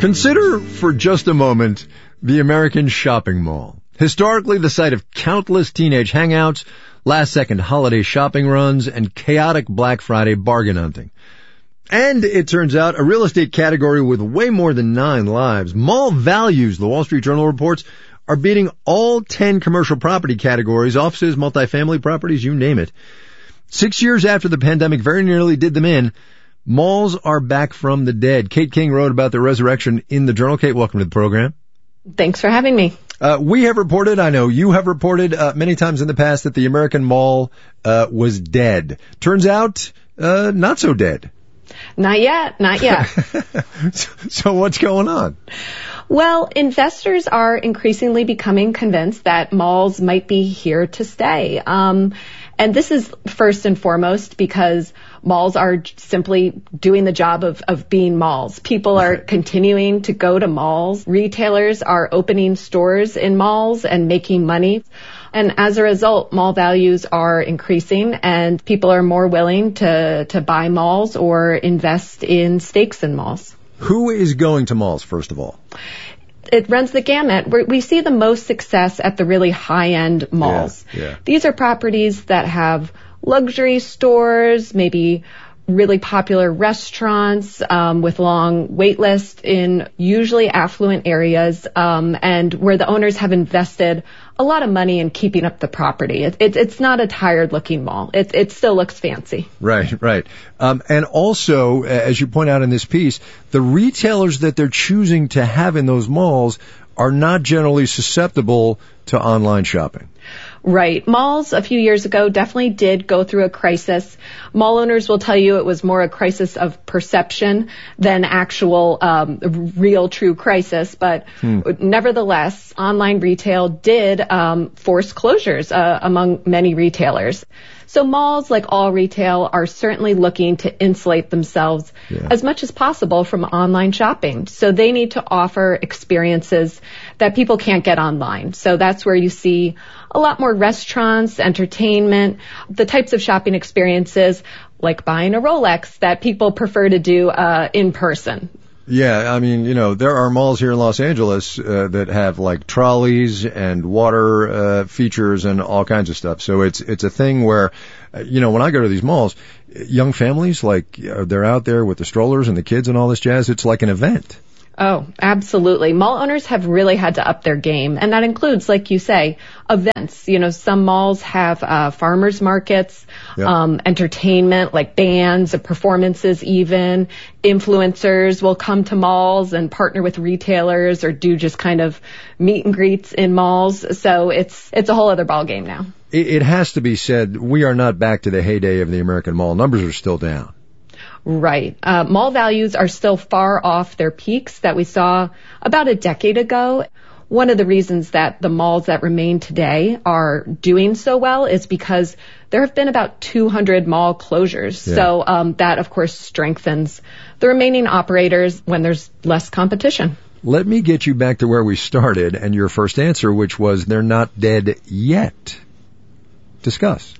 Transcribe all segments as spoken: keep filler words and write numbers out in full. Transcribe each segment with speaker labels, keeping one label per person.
Speaker 1: Consider for just a moment the American shopping mall. Historically the site of countless teenage hangouts, last-second holiday shopping runs, and chaotic Black Friday bargain hunting. And it turns out a real estate category with way more than nine lives. Mall values, the Wall Street Journal reports, are beating all ten commercial property categories, offices, multifamily properties, you name it. Six years after the pandemic very nearly did them in, malls are back from the dead. Kate King wrote about their resurrection in the Journal. Kate, welcome to the program.
Speaker 2: Thanks for having me.
Speaker 1: Uh, we have reported, I know you have reported uh, many times in the past that the American mall uh, was dead. Turns out, uh, not so dead.
Speaker 2: Not yet, not yet.
Speaker 1: so, so what's going on?
Speaker 2: Well, investors are increasingly becoming convinced that malls might be here to stay. Um, and this is first and foremost because malls are simply doing the job of, of being malls. People are continuing to go to malls. Retailers are opening stores in malls and making money. And as a result, mall values are increasing and people are more willing to, to buy malls or invest in stakes in malls.
Speaker 1: Who is going to malls, first of all?
Speaker 2: It runs the gamut. We're, we see the most success at the really high-end malls.
Speaker 1: Yeah, yeah.
Speaker 2: These are properties that have luxury stores, maybe really popular restaurants um, with long wait lists in usually affluent areas, um, and where the owners have invested a lot of money in keeping up the property. It, it, it's not a tired-looking mall. It, it still looks fancy.
Speaker 1: Right, right. Um, and also, as you point out in this piece, the retailers that they're choosing to have in those malls are not generally susceptible to online shopping.
Speaker 2: Right. Malls a few years ago definitely did go through a crisis. Mall owners will tell you it was more a crisis of perception than actual um, real true crisis. But hmm. nevertheless, online retail did um, force closures uh, among many retailers. So malls, like all retail, are certainly looking to insulate themselves yeah. as much as possible from online shopping. So they need to offer experiences that people can't get online. So that's where you see a lot more restaurants, entertainment, the types of shopping experiences like buying a Rolex that people prefer to do uh, in person.
Speaker 1: Yeah, I mean, you know, there are malls here in Los Angeles uh, that have like trolleys and water uh, features and all kinds of stuff. So it's it's a thing where, uh, you know, when I go to these malls, young families, like, uh, they're out there with the strollers and the kids and all this jazz. It's like an event.
Speaker 2: Oh, absolutely. Mall owners have really had to up their game, and that includes, like you say, events. You know, some malls have uh, farmers markets, yep. um, entertainment like bands, performances even. Influencers will come to malls and partner with retailers or do just kind of meet and greets in malls. So it's it's a whole other ballgame now.
Speaker 1: It, it has to be said, we are not back to the heyday of the American mall. Numbers are still down.
Speaker 2: Right. Uh, mall values are still far off their peaks that we saw about a decade ago. One of the reasons that the malls that remain today are doing so well is because there have been about two hundred mall closures. Yeah. So um, that, of course, strengthens the remaining operators when there's less competition.
Speaker 1: Let me get you back to where we started and your first answer, which was they're not dead yet. Discuss.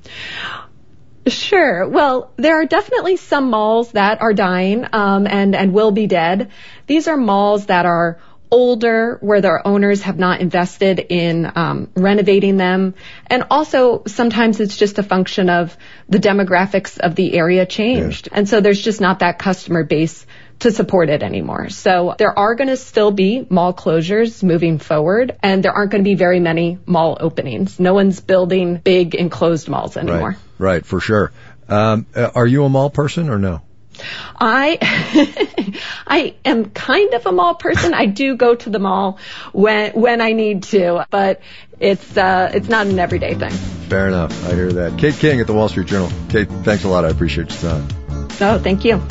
Speaker 2: Sure. Well, there are definitely some malls that are dying um, and, and will be dead. These are malls that are older, where their owners have not invested in um, renovating them. And also, sometimes it's just a function of the demographics of the area changed. Yeah. And so there's just not that customer base to support it anymore. So there are going to still be mall closures moving forward, and there aren't going to be very many mall openings. No one's building big enclosed malls anymore.
Speaker 1: Right, right, for sure. Um, are you a mall person or no?
Speaker 2: I I am kind of a mall person. I do go to the mall when when I need to, but it's uh, it's not an everyday thing.
Speaker 1: Fair enough. I hear that. Kate King at the Wall Street Journal. Kate, thanks a lot. I appreciate your time.
Speaker 2: Oh, thank you.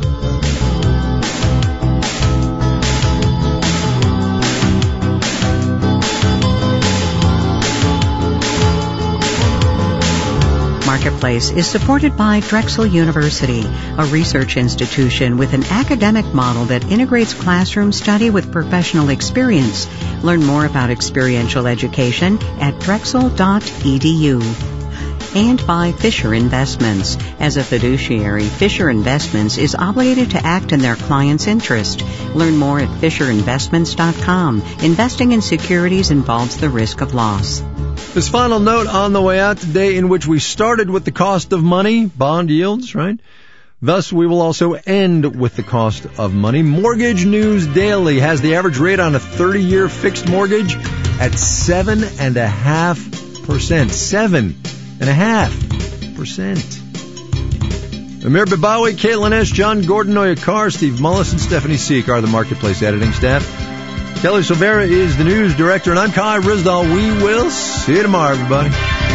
Speaker 3: Marketplace is supported by Drexel University, a research institution with an academic model that integrates classroom study with professional experience. Learn more about experiential education at drexel dot e d u. and by Fisher Investments. As a fiduciary, Fisher Investments is obligated to act in their client's interest. Learn more at fisher investments dot com. Investing in securities involves the risk of loss.
Speaker 1: This final note on the way out today, in which we started with the cost of money, bond yields, right? Thus, we will also end with the cost of money. Mortgage News Daily has the average rate on a thirty-year fixed mortgage at seven and a half percent. Seven and a half percent. Amir Babawi, Caitlin S., John Gordon, Noya Carr, Steve Mullis, and Stephanie Seek are the Marketplace editing staff. Kelly Silvera is the news director, and I'm Kai Rizdal. We will see you tomorrow, everybody.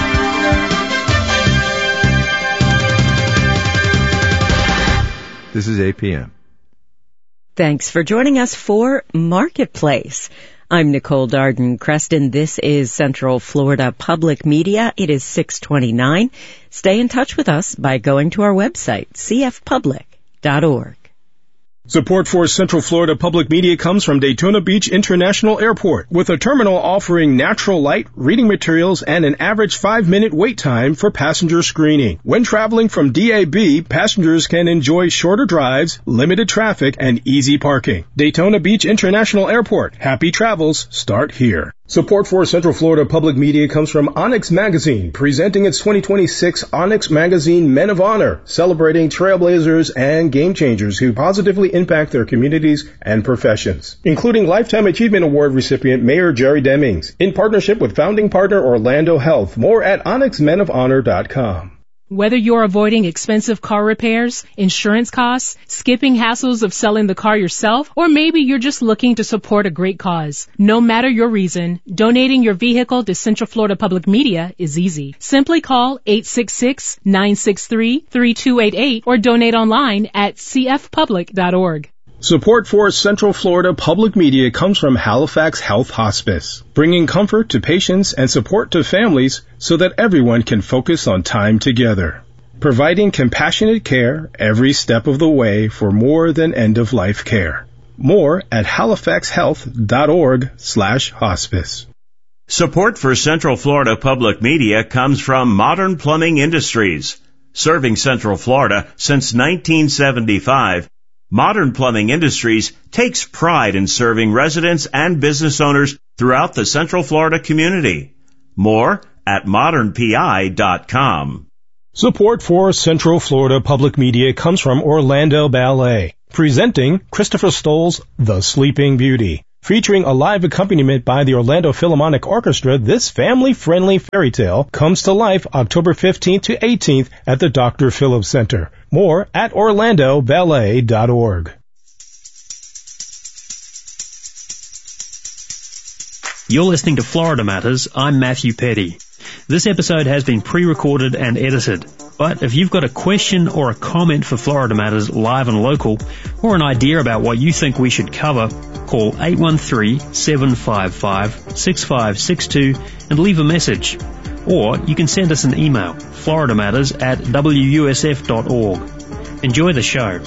Speaker 1: This is eight p.m.
Speaker 4: Thanks for joining us for Marketplace. I'm Nicole Darden-Creston. This is Central Florida Public Media. It is six twenty-nine. Stay in touch with us by going to our website, c f public dot org.
Speaker 5: Support for Central Florida Public Media comes from Daytona Beach International Airport, with a terminal offering natural light, reading materials, and an average five-minute wait time for passenger screening. When traveling from D A B, passengers can enjoy shorter drives, limited traffic, and easy parking. Daytona Beach International Airport. Happy travels start here. Support for Central Florida Public Media comes from Onyx Magazine, presenting its twenty twenty-six Onyx Magazine Men of Honor, celebrating trailblazers and game changers who positively impact their communities and professions, including Lifetime Achievement Award recipient Mayor Jerry Demings, in partnership with founding partner Orlando Health. More at onyx men of honor dot com.
Speaker 6: Whether you're avoiding expensive car repairs, insurance costs, skipping hassles of selling the car yourself, or maybe you're just looking to support a great cause. No matter your reason, donating your vehicle to Central Florida Public Media is easy. Simply call eight six six, nine six three, three two eight eight or donate online at c f public dot org.
Speaker 5: Support for Central Florida Public Media comes from Halifax Health Hospice, bringing comfort to patients and support to families so that everyone can focus on time together. Providing compassionate care every step of the way for more than end-of-life care. More at halifax health dot org slash hospice.
Speaker 7: Support for Central Florida Public Media comes from Modern Plumbing Industries. Serving Central Florida since nineteen seventy-five, Modern Plumbing Industries takes pride in serving residents and business owners throughout the Central Florida community. More at modern p i dot com.
Speaker 5: Support for Central Florida Public Media comes from Orlando Ballet, presenting Christopher Stoll's The Sleeping Beauty. Featuring a live accompaniment by the Orlando Philharmonic Orchestra, this family-friendly fairy tale comes to life October fifteenth to eighteenth at the Doctor Phillips Center. More at orlando ballet dot org.
Speaker 8: You're listening to Florida Matters. I'm Matthew Petty. This episode has been pre-recorded and edited, but if you've got a question or a comment for Florida Matters live and local, or an idea about what you think we should cover, call eight one three, seven five five, six five six two and leave a message. Or you can send us an email, florida matters at w u s f dot org. Enjoy the show.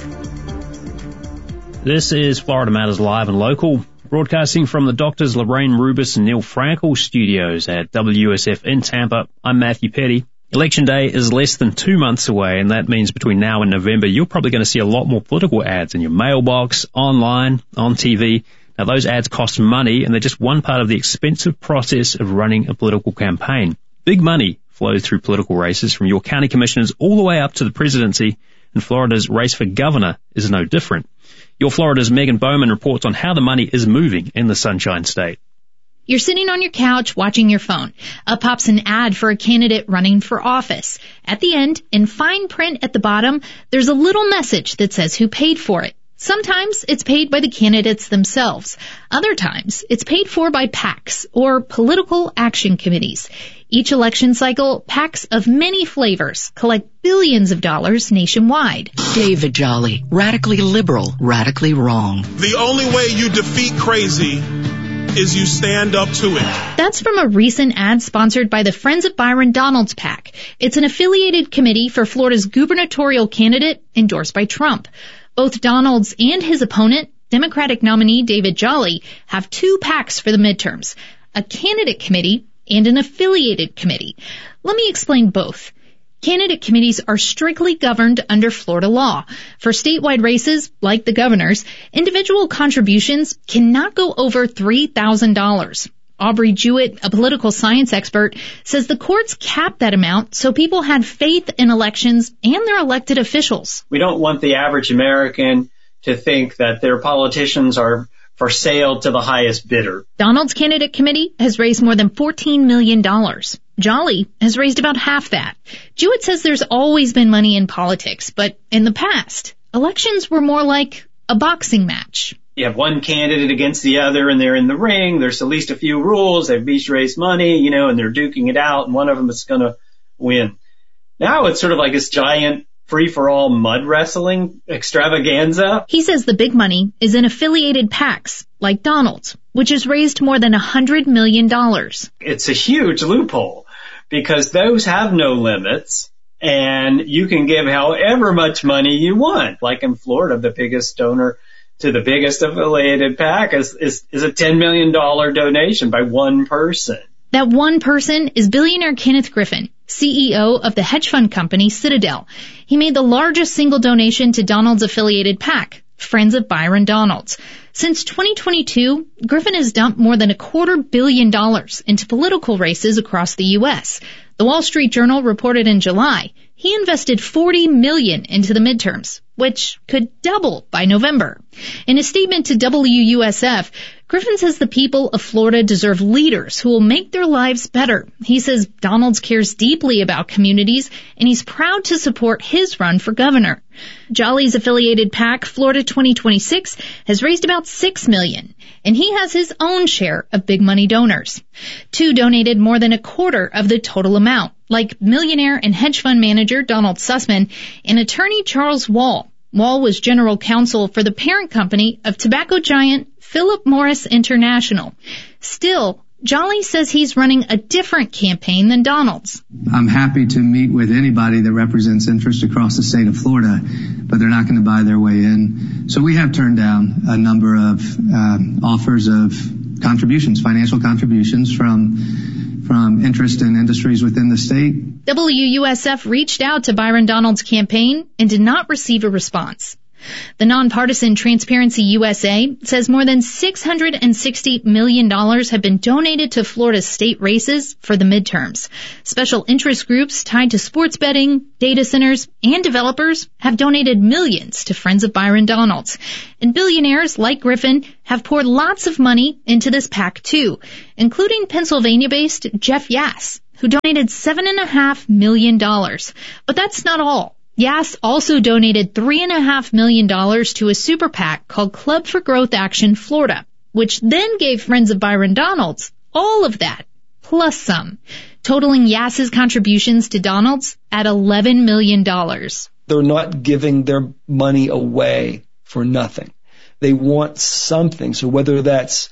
Speaker 8: This is Florida Matters Live and Local, broadcasting from the Doctors Lorraine Rubis and Neil Frankel studios at W S F in Tampa. I'm Matthew Petty. Election day is less than two months away, and that means between now and November, you're probably going to see a lot more political ads in your mailbox, online, on T V. Now, those ads cost money, and they're just one part of the expensive process of running a political campaign. Big money flows through political races from your county commissioners all the way up to the presidency, and Florida's race for governor is no different. Your Florida's Megan Bowman reports on how the money is moving in the Sunshine State.
Speaker 9: You're sitting on your couch watching your phone. Up pops an ad for a candidate running for office. At the end, in fine print at the bottom, there's a little message that says who paid for it. Sometimes it's paid by the candidates themselves. Other times, it's paid for by PACs, or political action committees. Each election cycle, PACs of many flavors collect billions of dollars nationwide.
Speaker 10: David Jolly, radically liberal, radically wrong.
Speaker 11: The only way you defeat crazy is you stand up to it.
Speaker 9: That's from a recent ad sponsored by the Friends of Byron Donalds PAC. It's an affiliated committee for Florida's gubernatorial candidate endorsed by Trump. Both Donalds and his opponent, Democratic nominee David Jolly, have two PACs for the midterms, a candidate committee and an affiliated committee. Let me explain both. Candidate committees are strictly governed under Florida law. For statewide races, like the governor's, individual contributions cannot go over three thousand dollars. Aubrey Jewett, a political science expert, says the courts capped that amount so people had faith in elections and their elected officials.
Speaker 12: We don't want the average American to think that their politicians are for sale to the highest bidder.
Speaker 9: Donald's candidate committee has raised more than fourteen million dollars. Jolly has raised about half that. Jewett says there's always been money in politics, but in the past, elections were more like a boxing match.
Speaker 12: You have one candidate against the other and they're in the ring. There's at least a few rules. They've each raised money, you know, and they're duking it out and one of them is going to win. Now it's sort of like this giant free-for-all mud wrestling extravaganza.
Speaker 9: He says the big money is in affiliated PACs like Donald's, which has raised more than one hundred million dollars.
Speaker 12: It's a huge loophole because those have no limits and you can give however much money you want. Like in Florida, the biggest donor to the biggest affiliated PAC is, is, is a ten million dollars donation by one person.
Speaker 9: That one person is billionaire Kenneth Griffin, C E O of the hedge fund company Citadel. He made the largest single donation to Donald's affiliated PAC, Friends of Byron Donalds. Since twenty twenty-two, Griffin has dumped more than a quarter billion dollars into political races across the U S. The Wall Street Journal reported in July he invested forty million dollars into the midterms, which could double by November. In a statement to W U S F, Griffin says the people of Florida deserve leaders who will make their lives better. He says Donalds cares deeply about communities, and he's proud to support his run for governor. Jolly's affiliated PAC, Florida twenty twenty-six, has raised about six million dollars, and he has his own share of big money donors. Two donated more than a quarter of the total amount, like millionaire and hedge fund manager Donald Sussman and attorney Charles Wall. Wall was general counsel for the parent company of tobacco giant Philip Morris International. Still, Jolly says he's running a different campaign than Donald's.
Speaker 13: I'm happy to meet with anybody that represents interest across the state of Florida, but they're not going to buy their way in. So we have turned down a number of uh, offers of contributions, financial contributions from from interest in industries within the state.
Speaker 9: W U S F reached out to Byron Donalds' campaign and did not receive a response. The nonpartisan Transparency U S A says more than six hundred sixty million dollars have been donated to Florida's state races for the midterms. Special interest groups tied to sports betting, data centers, and developers have donated millions to Friends of Byron Donalds. And billionaires like Griffin have poured lots of money into this PAC too, including Pennsylvania-based Jeff Yass, who donated seven point five million dollars. But that's not all. Yass also donated three point five million dollars to a super PAC called Club for Growth Action Florida, which then gave Friends of Byron Donalds all of that, plus some, totaling Yass's contributions to Donalds at eleven million dollars.
Speaker 14: They're not giving their money away for nothing. They want something. So whether that's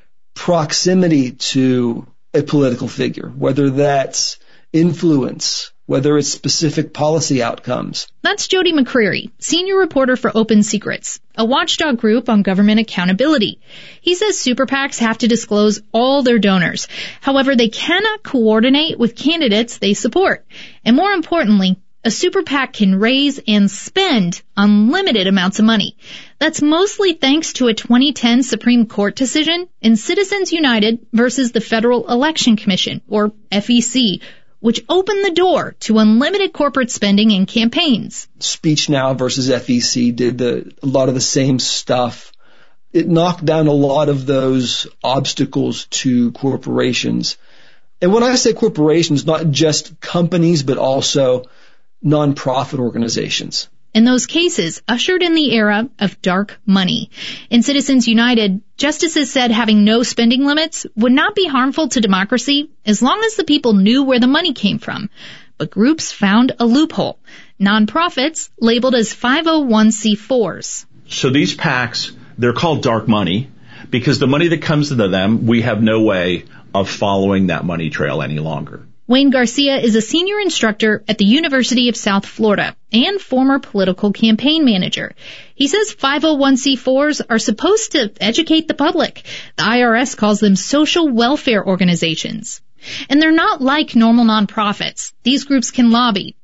Speaker 14: proximity to a political figure, whether that's influence, whether it's specific policy outcomes.
Speaker 9: That's Jody McCreary, senior reporter for Open Secrets, a watchdog group on government accountability. He says super PACs have to disclose all their donors. However, they cannot coordinate with candidates they support. And more importantly, a super PAC can raise and spend unlimited amounts of money. That's mostly thanks to a twenty ten Supreme Court decision in Citizens United versus the Federal Election Commission, or F E C, which opened the door to unlimited corporate spending in campaigns.
Speaker 14: Speech Now versus F E C did the, a lot of the same stuff. It knocked down a lot of those obstacles to corporations. And when I say corporations, not just companies, but also nonprofit organizations.
Speaker 9: And those cases ushered in the era of dark money. In Citizens United, justices said having no spending limits would not be harmful to democracy as long as the people knew where the money came from. But groups found a loophole. Nonprofits labeled as five oh one c fours.
Speaker 15: So these PACs, they're called dark money because the money that comes to them, we have no way of following that money trail any longer.
Speaker 9: Wayne Garcia is a senior instructor at the University of South Florida and former political campaign manager. He says five oh one c fours are supposed to educate the public. The I R S calls them social welfare organizations. And they're not like normal nonprofits. These groups can lobby,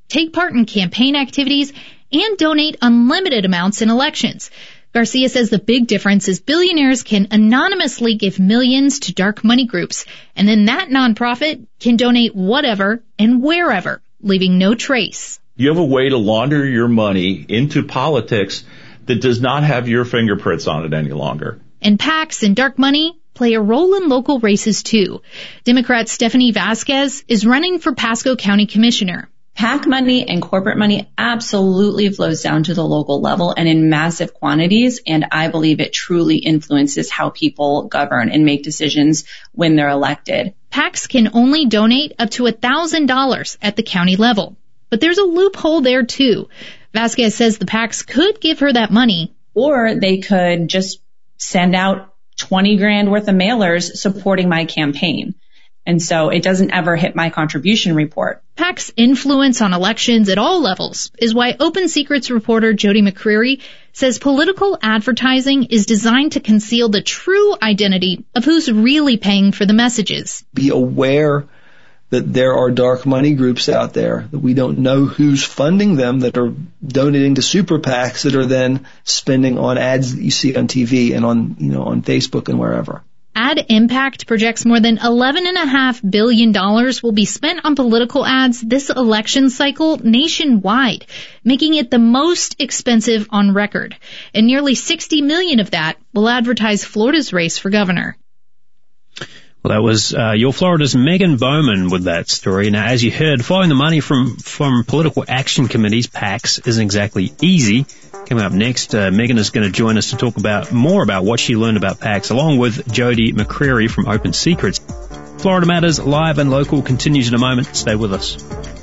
Speaker 9: take part in campaign activities, and donate unlimited amounts in elections. Garcia says the big difference is billionaires can anonymously give millions to dark money groups, and then that nonprofit can donate whatever and wherever, leaving no trace.
Speaker 15: You have a way to launder your money into politics that does not have your fingerprints on it any longer.
Speaker 9: And PACs and dark money play a role in local races too. Democrat Stephanie Vasquez is running for Pasco County Commissioner.
Speaker 16: PAC money and corporate money absolutely flows down to the local level and in massive quantities, and I believe it truly influences how people govern and make decisions when they're elected.
Speaker 9: PACs can only donate up to one thousand dollars at the county level, but there's a loophole there too. Vasquez says the PACs could give her that money,
Speaker 16: or they could just send out twenty grand worth of mailers supporting my campaign. And so it doesn't ever hit my contribution report.
Speaker 9: PAC's influence on elections at all levels is why Open Secrets reporter Jody McCreary says political advertising is designed to conceal the true identity of who's really paying for the messages.
Speaker 14: Be aware that there are dark money groups out there, that we don't know who's funding them, that are donating to super PACs that are then spending on ads that you see on T V and on, you know, on Facebook and wherever.
Speaker 9: Ad Impact projects more than eleven point five billion dollars will be spent on political ads this election cycle nationwide, making it the most expensive on record. And nearly sixty million dollars of that will advertise Florida's race for governor.
Speaker 8: Well, that was uh, your Florida's Megan Bowman with that story. Now, as you heard, following the money from, from political action committees, PACs, isn't exactly easy. Coming up next, uh, Megan is going to join us to talk about more about what she learned about PACs, along with Jody McCreary from Open Secrets. Florida Matters Live and Local continues in a moment. Stay with us.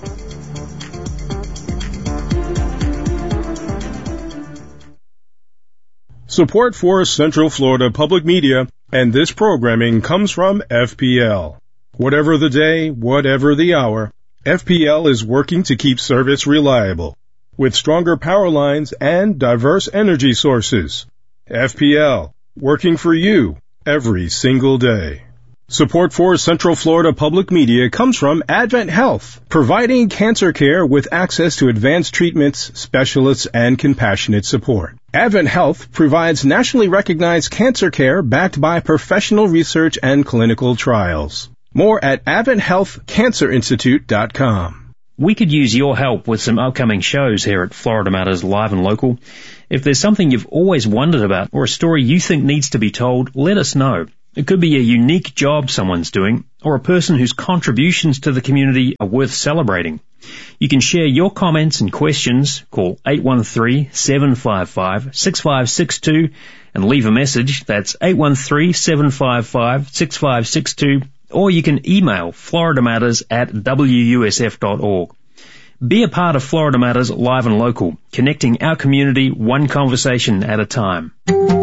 Speaker 5: Support for Central Florida Public Media and this programming comes from F P L. Whatever the day, whatever the hour, F P L is working to keep service reliable with stronger power lines and diverse energy sources. F P L, working for you every single day. Support for Central Florida Public Media comes from Advent Health, providing cancer care with access to advanced treatments, specialists, and compassionate support. Advent Health provides nationally recognized cancer care backed by professional research and clinical trials. More at advent health cancer institute dot com.
Speaker 8: We could use your help with some upcoming shows here at Florida Matters Live and Local. If there's something you've always wondered about or a story you think needs to be told, let us know. It could be a unique job someone's doing or a person whose contributions to the community are worth celebrating. You can share your comments and questions. Call eight one three, seven five five, six five six two and leave a message. That's eight one three, seven five five, six five six two. Or you can email florida matters at w u s f dot org. Be a part of Florida Matters Live and Local, connecting our community one conversation at a time.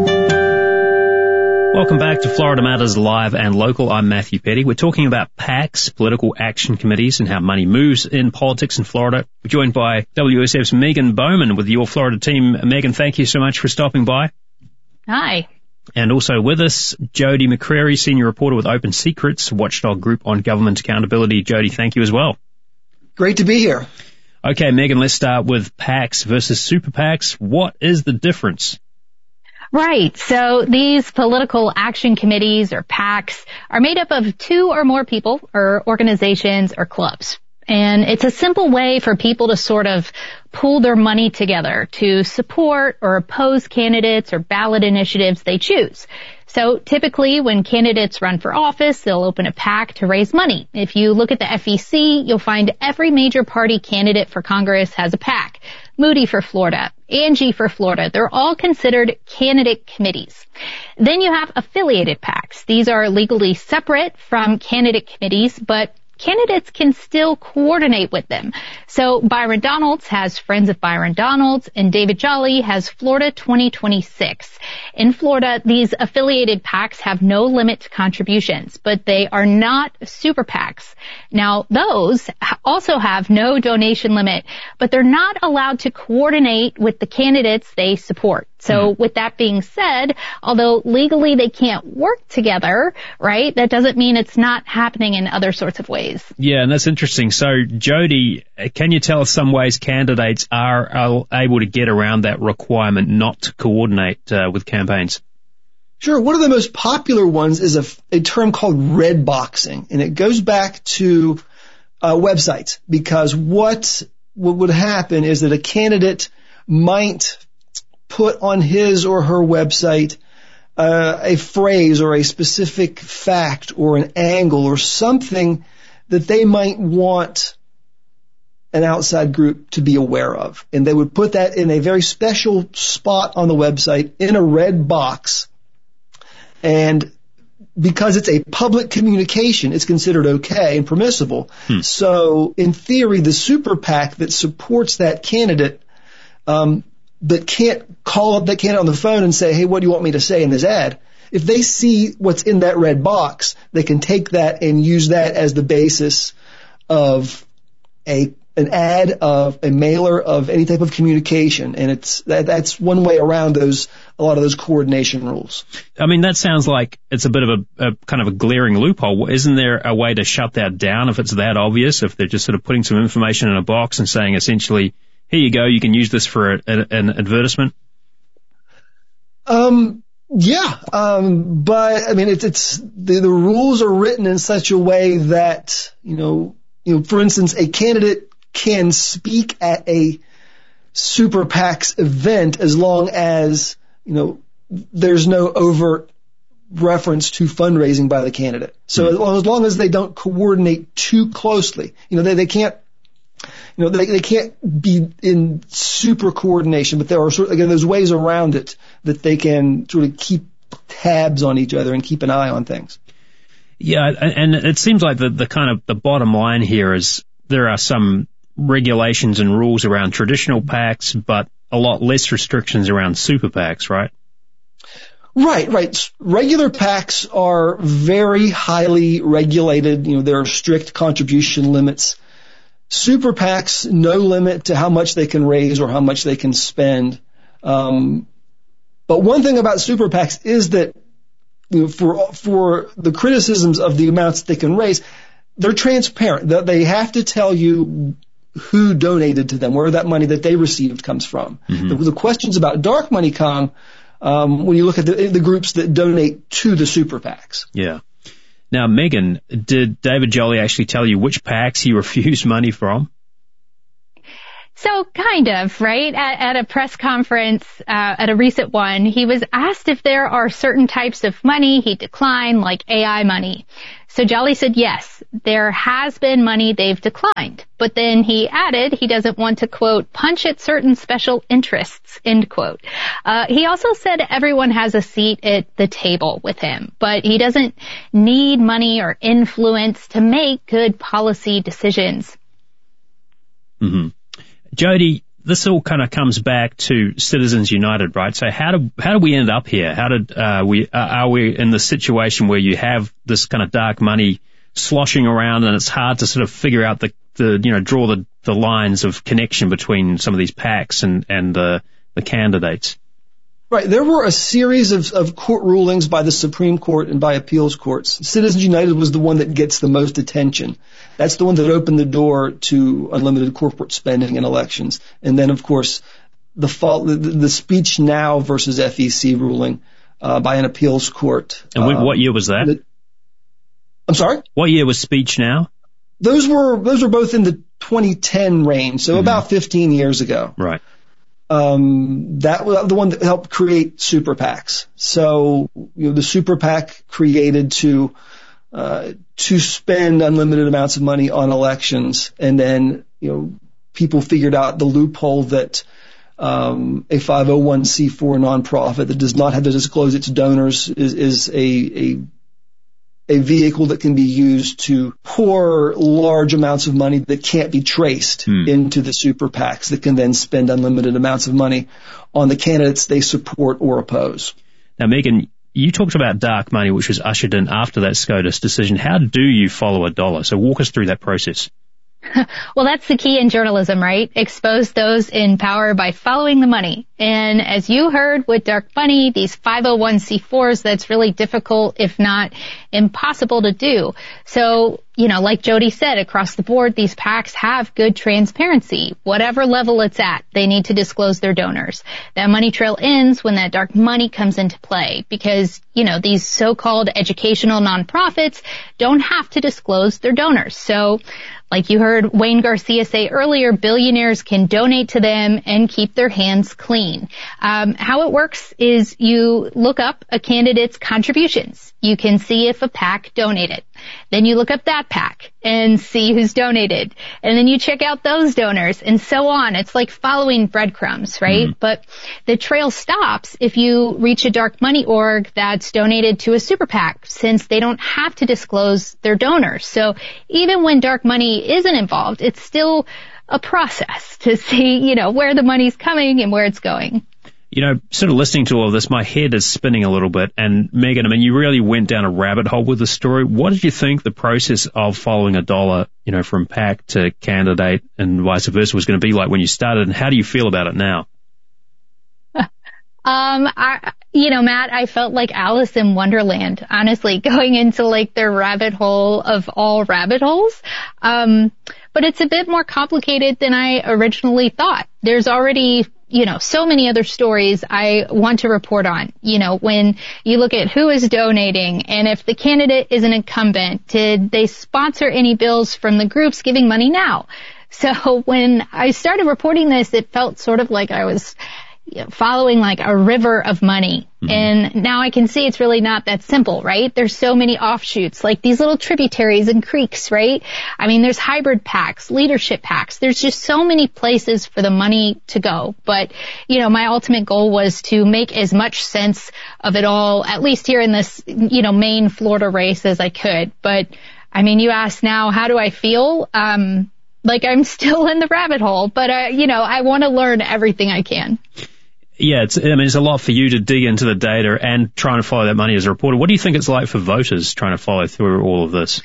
Speaker 8: Welcome back to Florida Matters Live and Local. I'm Matthew Petty. We're talking about PACs, political action committees, and how money moves in politics in Florida. We're joined by W S F's Megan Bowman with your Florida team. Megan, thank you so much for stopping by.
Speaker 9: Hi.
Speaker 8: And also with us, Jody McCreary, senior reporter with Open Secrets, watchdog group on government accountability. Jody, thank you as well.
Speaker 14: Great to be here.
Speaker 8: Okay, Megan, let's start with PACs versus super PACs. What is the difference?
Speaker 17: Right. So these political action committees or PACs are made up of two or more people or organizations or clubs. And it's a simple way for people to sort of pool their money together to support or oppose candidates or ballot initiatives they choose. So typically when candidates run for office, they'll open a PAC to raise money. If you look at the F E C, you'll find every major party candidate for Congress has a PAC. Moody for Florida, Angie for Florida, they're all considered candidate committees. Then you have affiliated PACs. These are legally separate from candidate committees, but candidates can still coordinate with them. So Byron Donalds has Friends of Byron Donalds, and David Jolly has Florida twenty twenty-six. In Florida, these affiliated PACs have no limit to contributions, but they are not super PACs. Now, those also have no donation limit, but they're not allowed to coordinate with the candidates they support. So with that being said, although legally they can't work together, right, that doesn't mean it's not happening in other sorts of ways.
Speaker 8: Yeah, and that's interesting. So, Jody, can you tell us some ways candidates are, are able to get around that requirement not to coordinate uh, with campaigns?
Speaker 14: Sure. One of the most popular ones is a, a term called red boxing, and it goes back to uh, websites, because what, what would happen is that a candidate might put on his or her website uh, a phrase or a specific fact or an angle or something that they might want an outside group to be aware of. And they would put that in a very special spot on the website in a red box. And because it's a public communication, it's considered okay and permissible. Hmm. So in theory, the super PAC that supports that candidate um, that can't call up that candidate on the phone and say, hey, what do you want me to say in this ad? If they see what's in that red box, they can take that and use that as the basis of a an ad, of a mailer, of any type of communication. And it's that, that's one way around those a lot of those coordination rules.
Speaker 8: I mean, that sounds like it's a bit of a, a kind of a glaring loophole. Isn't there a way to shut that down if it's that obvious, if they're just sort of putting some information in a box and saying essentially, here you go, you can use this for a, a, an advertisement?
Speaker 14: Um, yeah, um, but I mean, it's, it's the, the rules are written in such a way that, you know, you know, for instance, a candidate can speak at a super PAC's event as long as, you know, there's no overt reference to fundraising by the candidate. So mm-hmm. as, long, as long as they don't coordinate too closely, you know, they, they can't, you know, they, they can't be in super coordination, but there are sort of, again, there's ways around it that they can sort of keep tabs on each other and keep an eye on things.
Speaker 8: Yeah, and it seems like the, the kind of the bottom line here is there are some regulations and rules around traditional PACs, but a lot less restrictions around super PACs, right?
Speaker 14: Right, right. Regular PACs are very highly regulated. You know, there are strict contribution limits. Super PACs, no limit to how much they can raise or how much they can spend. Um, but one thing about super PACs is that, you know, for for the criticisms of the amounts they can raise, they're transparent. They have to tell you who donated to them, where that money that they received comes from. Mm-hmm. The, the questions about dark money come um, when you look at the, the groups that donate to the super PACs.
Speaker 8: Yeah. Now, Megan, did David Jolley actually tell you which PACs he refused money from?
Speaker 17: So kind of, right? At, at a press conference, uh, at a recent one, he was asked if there are certain types of money he declined, like A I money. So Jolley said yes, there has been money they've declined. But then he added he doesn't want to, quote, punch at certain special interests, end quote. Uh, he also said everyone has a seat at the table with him, but he doesn't need money or influence to make good policy decisions.
Speaker 8: Mm-hmm. Jody, this all kind of comes back to Citizens United, right? So how do how do we end up here? How did uh, we uh, are we in the situation where you have this kind of dark money sloshing around, and it's hard to sort of figure out the, the you know draw the, the lines of connection between some of these PACs and and the the candidates?
Speaker 14: Right. There were a series of, of court rulings by the Supreme Court and by appeals courts. Citizens United was the one that gets the most attention. That's the one that opened the door to unlimited corporate spending in elections. And then, of course, the, fall, the, the Speech Now versus F E C ruling uh, by an appeals court.
Speaker 8: And um, what year was that?
Speaker 14: The, I'm sorry?
Speaker 8: What year was Speech Now?
Speaker 14: Those were those were both in the twenty ten range, so mm-hmm. about fifteen years ago.
Speaker 8: Right.
Speaker 14: Um, that was the one that helped create super PACs. So, you know, the super PAC created to, uh, to spend unlimited amounts of money on elections. And then, you know, people figured out the loophole that, um, a five oh one c four nonprofit that does not have to disclose its donors is, is a, a, a vehicle that can be used to pour large amounts of money that can't be traced hmm. into the super PACs that can then spend unlimited amounts of money on the candidates they support or oppose.
Speaker 8: Now, Megan, you talked about dark money, which was ushered in after that SCOTUS decision. How do you follow a dollar? So walk us through that process.
Speaker 17: Well, that's the key in journalism, right? Expose those in power by following the money. And as you heard with dark money, these five oh one c fours, that's really difficult, if not impossible to do. So, you know, like Jody said, across the board, these PACs have good transparency. Whatever level it's at, they need to disclose their donors. That money trail ends when that dark money comes into play because, you know, these so-called educational nonprofits don't have to disclose their donors. So, like you heard Wayne Garcia say earlier, billionaires can donate to them and keep their hands clean. Um, how it works is you look up a candidate's contributions. You can see if a PAC donated. Then you look up that PAC and see who's donated. And then you check out those donors and so on. It's like following breadcrumbs, right? Mm. But the trail stops if you reach a dark money org that's donated to a super PAC since they don't have to disclose their donors. So even when dark money isn't involved, it's still a process to see, you know, where the money's coming and where it's going.
Speaker 8: You know, sort of listening to all of this, my head is spinning a little bit. And Megan, I mean, you really went down a rabbit hole with the story. What did you think the process of following a dollar, you know, from PAC to candidate and vice versa was going to be like when you started? And how do you feel about it now?
Speaker 17: Um, I, you know, Matt, I felt like Alice in Wonderland, honestly, going into like the rabbit hole of all rabbit holes. Um, but it's a bit more complicated than I originally thought. There's already, you know, so many other stories I want to report on. You know, when you look at who is donating and if the candidate is an incumbent, did they sponsor any bills from the groups giving money now? So when I started reporting this, it felt sort of like I was following like a river of money. Mm-hmm. And now I can see it's really not that simple, right? There's so many offshoots, like these little tributaries and creeks, right? I mean, there's hybrid PACs, leadership PACs. There's just so many places for the money to go. But, you know, my ultimate goal was to make as much sense of it all, at least here in this, you know, main Florida race as I could. But, I mean, you ask now, how do I feel? Um, like I'm still in the rabbit hole, but, uh, you know, I want to learn everything I can.
Speaker 8: Yeah, it's, I mean, it's a lot for you to dig into the data and trying to follow that money as a reporter. What do you think it's like for voters trying to follow through all of this?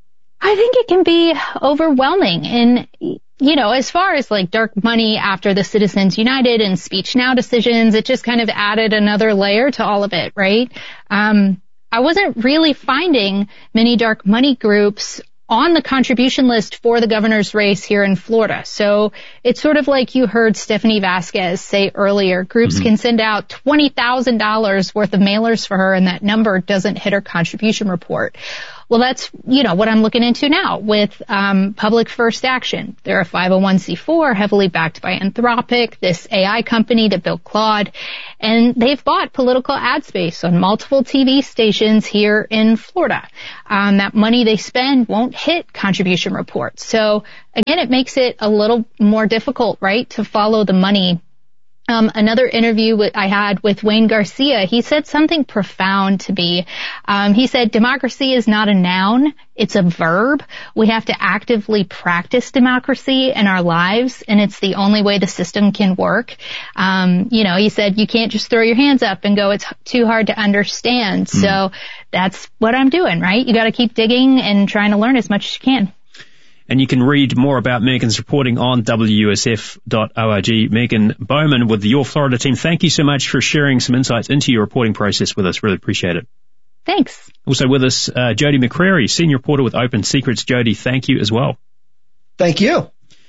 Speaker 17: I think it can be overwhelming. And, you know, as far as like dark money after the Citizens United and Speech Now decisions, it just kind of added another layer to all of it, right? Um, I wasn't really finding many dark money groups on the contribution list for the governor's race here in Florida. So it's sort of like you heard Stephanie Vasquez say earlier, groups mm-hmm. can send out twenty thousand dollars worth of mailers for her and that number doesn't hit her contribution report. Well, that's, you know, what I'm looking into now with um Public First Action. They're a five oh one c four heavily backed by Anthropic, this A I company that built Claude, and they've bought political ad space on multiple T V stations here in Florida. Um, that money they spend won't hit contribution reports. So again, it makes it a little more difficult, right, to follow the money. Um, another interview I had with Wayne Garcia, he said something profound to me. Um, he said, democracy is not a noun, it's a verb. We have to actively practice democracy in our lives, and it's the only way the system can work. Um, you know, he said, you can't just throw your hands up and go, it's too hard to understand. Mm. So that's what I'm doing, right? You got to keep digging and trying to learn as much as you can.
Speaker 8: And you can read more about Megan's reporting on W U S F dot org. Megan Bowman with the Your Florida team, thank you so much for sharing some insights into your reporting process with us. Really appreciate it.
Speaker 17: Thanks.
Speaker 8: Also with us, uh, Jody McCrary, senior reporter with Open Secrets. Jody, thank you as well.
Speaker 14: Thank you.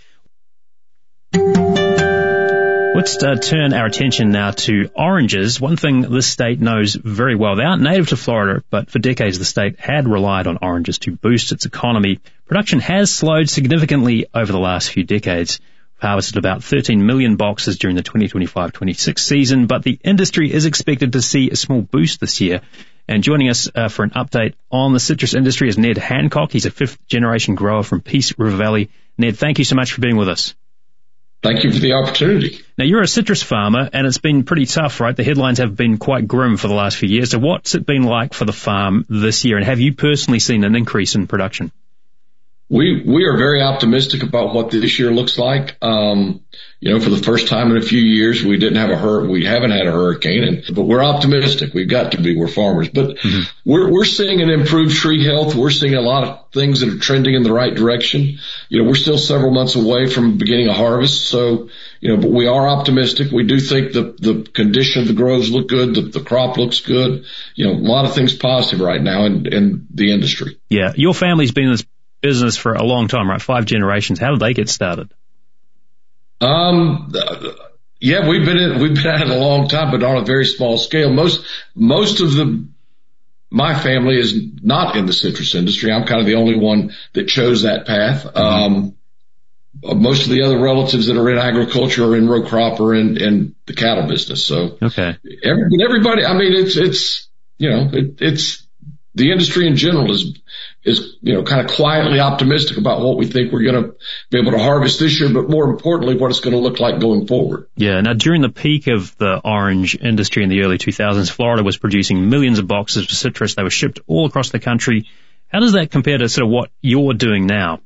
Speaker 8: Let's uh, turn our attention now to oranges. One thing this state knows very well. They aren't native to Florida, but for decades the state had relied on oranges to boost its economy. Production has slowed significantly over the last few decades. We've harvested about thirteen million boxes during the twenty twenty-five twenty-six season, but the industry is expected to see a small boost this year. And joining us uh, for an update on the citrus industry is Ned Hancock. He's a fifth-generation grower from Peace River Valley. Ned, thank you so much for being with us.
Speaker 18: Thank you for the opportunity.
Speaker 8: Now, you're a citrus farmer, and it's been pretty tough, right? The headlines have been quite grim for the last few years. So what's it been like for the farm this year, and have you personally seen an increase in production?
Speaker 18: we, we are very optimistic about what this year looks like. Um, you know, for the first time in a few years, we didn't have a hur- we haven't had a hurricane, and, but we're optimistic. We've got to be. We're farmers, but mm-hmm. we're, we're seeing an improved tree health. We're seeing a lot of things that are trending in the right direction. You know, we're still several months away from beginning a harvest. So, you know, but we are optimistic. We do think the, the condition of the groves look good. The, the crop looks good. You know, a lot of things positive right now in, in the industry.
Speaker 8: Yeah. Your family's been in this business for a long time, right? Five generations. How did they get started?
Speaker 18: Um, yeah, we've been in, we've been at it a long time, but on a very small scale. Most, most of the, my family is not in the citrus industry. I'm kind of the only one that chose that path. Mm-hmm. Um, most of the other relatives that are in agriculture are in row crop or in, in the cattle business. So,
Speaker 8: okay.
Speaker 18: Every, everybody, I mean, it's, it's, you know, it, it's, the industry in general is, is, you know, kind of quietly optimistic about what we think we're going to be able to harvest this year, but more importantly, what it's going to look like going forward.
Speaker 8: Yeah. Now, during the peak of the orange industry in the early two thousands, Florida was producing millions of boxes of citrus. They were shipped all across the country. How does that compare to sort of what you're doing now?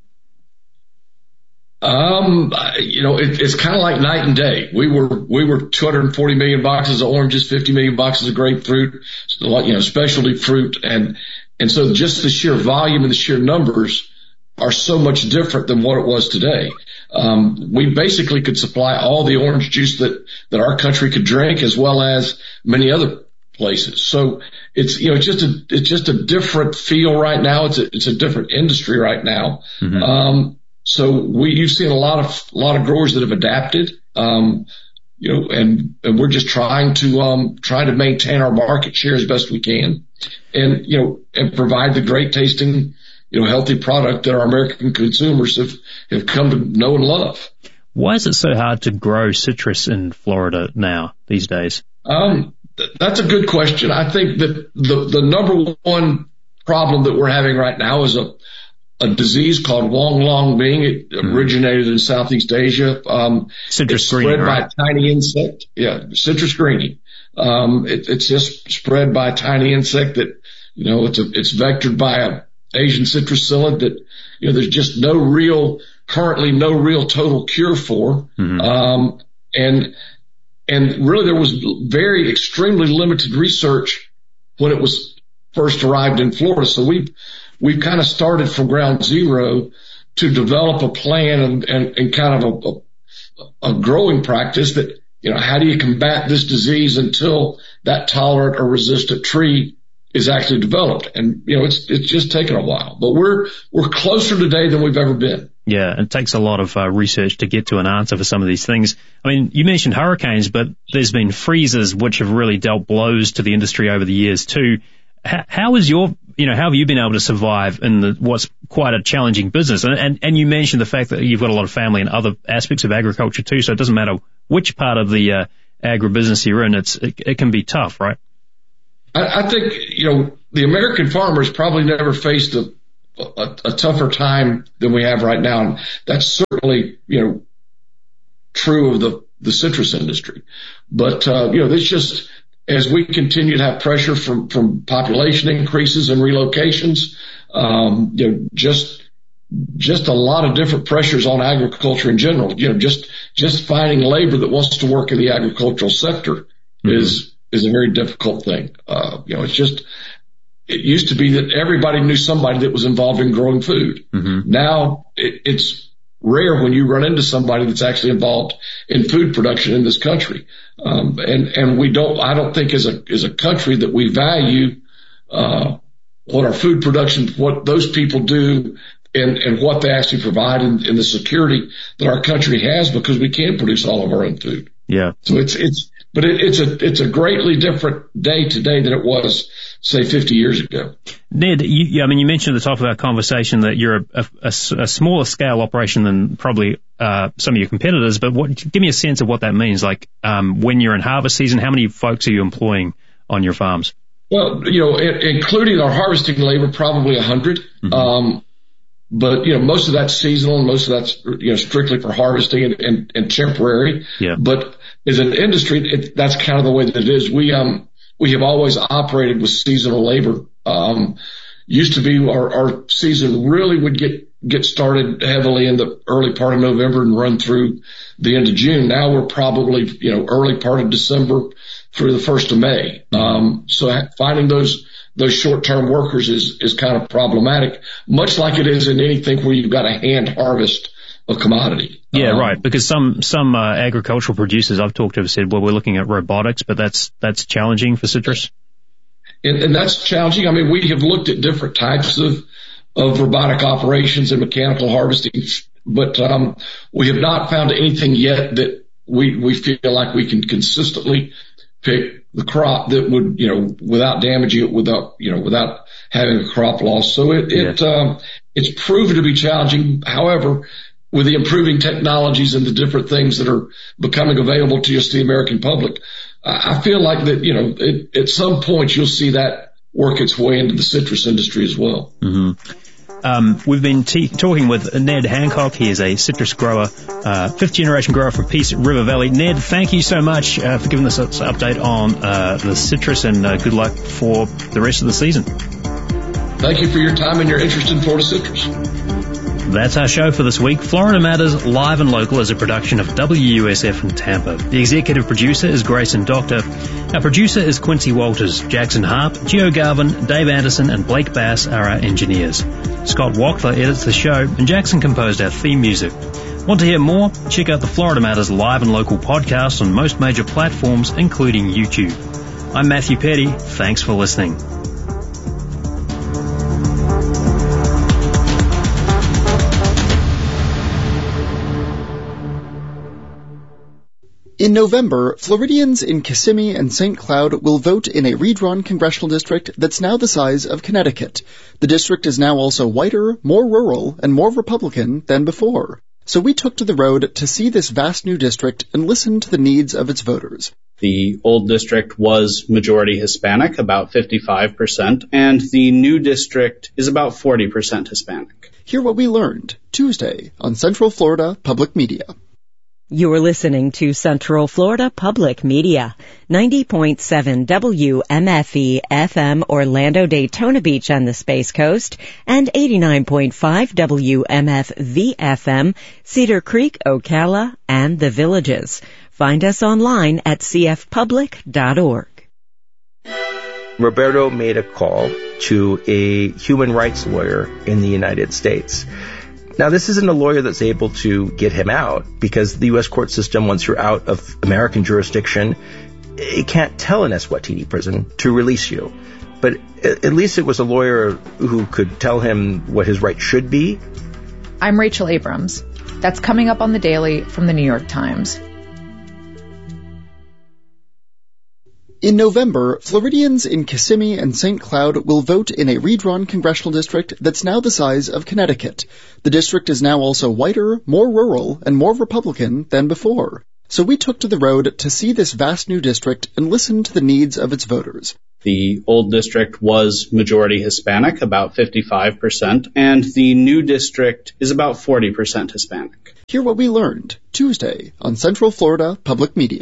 Speaker 18: Um, you know, it, it's kind of like night and day. We were, we were two hundred forty million boxes of oranges, fifty million boxes of grapefruit, you know, specialty fruit. And, and so just the sheer volume and the sheer numbers are so much different than what it was today. Um, we basically could supply all the orange juice that, that our country could drink, as well as many other places. So it's, you know, it's just a, it's just a different feel right now. It's a, it's a different industry right now. Mm-hmm. Um, So we, you've seen a lot of, a lot of growers that have adapted, um, you know, and, and we're just trying to, um, try to maintain our market share as best we can and, you know, and provide the great tasting, you know, healthy product that our American consumers have, have come to know and love.
Speaker 8: Why is it so hard to grow citrus in Florida now, these days?
Speaker 18: Um, th- that's a good question. I think that the, the number one problem that we're having right now is a, a disease called Wong Long Bing. It mm. originated in Southeast Asia. Um,
Speaker 8: citrus
Speaker 18: it's
Speaker 8: greening,
Speaker 18: spread
Speaker 8: right?
Speaker 18: by a tiny insect. Yeah, citrus greening. Um, it, it's just spread by a tiny insect that, you know, it's a, it's vectored by a Asian citrus psyllid that, you know, there's just no real, currently no real total cure for. Mm-hmm. Um, and, and really there was very extremely limited research when it was first arrived in Florida. So we've, we've kind of started from ground zero to develop a plan and, and, and kind of a, a, a growing practice that, you know, how do you combat this disease until that tolerant or resistant tree is actually developed? And, you know, it's, it's just taken a while, but we're, we're closer today than we've ever been.
Speaker 8: Yeah, it takes a lot of uh, research to get to an answer for some of these things. I mean, you mentioned hurricanes, but there's been freezes which have really dealt blows to the industry over the years too. How, how is your, you know, how have you been able to survive in the, what's quite a challenging business? And, and, and you mentioned the fact that you've got a lot of family in other aspects of agriculture too, so it doesn't matter which part of the uh, agribusiness you're in, it's, it, it can be tough, right?
Speaker 18: I, I think, you know, the American farmers probably never faced a, a, a tougher time than we have right now. And that's certainly, you know, true of the, the citrus industry. But, uh, you know, it's just, as we continue to have pressure from, from population increases and relocations, um, you know, just, just a lot of different pressures on agriculture in general. You know, just, just finding labor that wants to work in the agricultural sector mm-hmm. is, is a very difficult thing. Uh, you know, it's just, it used to be that everybody knew somebody that was involved in growing food. Mm-hmm. Now it, it's rare when you run into somebody that's actually involved in food production in this country. Um, and, and we don't, I don't think as a, as a country that we value, uh, what our food production, what those people do and, and what they actually provide in, in the security that our country has, because we can produce all of our own food.
Speaker 8: Yeah.
Speaker 18: So it's, it's, but it, it's a, it's a greatly different day today than it was, say, fifty years ago.
Speaker 8: Ned, you, I mean, you mentioned at the top of our conversation that you're a, a, a smaller scale operation than probably uh, some of your competitors, but what, give me a sense of what that means. Like, um, when you're in harvest season, how many folks are you employing on your farms?
Speaker 18: Well, you know, in, including our harvesting labor, probably a hundred. Mm-hmm. Um, but, you know, most of that's seasonal and most of that's, you know, strictly for harvesting and, and, and temporary.
Speaker 8: Yeah.
Speaker 18: But as an industry, it, that's kind of the way that it is. We, um, we have always operated with seasonal labor. Um, used to be our, our season really would get get started heavily in the early part of November and run through the end of June. Now we're probably, you know, early part of December through the first of May. Um, so finding those, those short-term workers is, is kind of problematic, much like it is in anything where you've got a hand harvest a commodity.
Speaker 8: Yeah,
Speaker 18: um,
Speaker 8: right. Because some, some, uh, agricultural producers I've talked to have said, well, we're looking at robotics, but that's, that's challenging for citrus.
Speaker 18: And, and that's challenging. I mean, we have looked at different types of, of robotic operations and mechanical harvesting, but, um, we have not found anything yet that we, we feel like we can consistently pick the crop that would, you know, without damaging it, without, you know, without having a crop loss. So it, yeah. it, um, it's proven to be challenging. However, with the improving technologies and the different things that are becoming available to just the American public, I feel like that, you know, it, at some point you'll see that work its way into the citrus industry as well.
Speaker 8: Mm-hmm. Um, we've been t- talking with Ned Hancock. He is a citrus grower, uh, fifth generation grower from Peace River Valley. Ned, thank you so much uh, for giving us an update on uh, the citrus, and uh, good luck for the rest of the season.
Speaker 18: Thank you for your time and your interest in Florida citrus.
Speaker 8: That's our show for this week. Florida Matters Live and Local is a production of W U S F in Tampa. The executive producer is Grayson Doctor. Our producer is Quincy Walters. Jackson Harp, Gio Garvin, Dave Anderson, and Blake Bass are our engineers. Scott Wachtler edits the show, and Jackson composed our theme music. Want to hear more? Check out the Florida Matters Live and Local podcast on most major platforms, including YouTube. I'm Matthew Petty. Thanks for listening.
Speaker 19: In November, Floridians in Kissimmee and Saint Cloud will vote in a redrawn congressional district that's now the size of Connecticut. The district is now also whiter, more rural, and more Republican than before. So we took to the road to see this vast new district and listen to the needs of its voters.
Speaker 20: The old district was majority Hispanic, about fifty-five percent, and the new district is about forty percent Hispanic.
Speaker 19: Hear what we learned Tuesday on Central Florida Public Media.
Speaker 4: You're listening to Central Florida Public Media, ninety point seven W M F E F M Orlando Daytona Beach on the Space Coast, and eighty-nine point five W M F V F M Cedar Creek, Ocala, and the Villages. Find us online at c f public dot org.
Speaker 21: Roberto made a call to a human rights lawyer in the United States. Now, this isn't a lawyer that's able to get him out because the U S court system, once you're out of American jurisdiction, it can't tell an Eswatini prison to release you. But at least it was a lawyer who could tell him what his rights should be.
Speaker 22: I'm Rachel Abrams. That's coming up on The Daily from the New York Times.
Speaker 19: In November, Floridians in Kissimmee and Saint Cloud will vote in a redrawn congressional district that's now the size of Connecticut. The district is now also whiter, more rural, and more Republican than before. So we took to the road to see this vast new district and listen to the needs of its voters.
Speaker 20: The old district was majority Hispanic, about fifty-five percent, and the new district is about forty percent Hispanic.
Speaker 19: Hear what we learned Tuesday on Central Florida Public Media.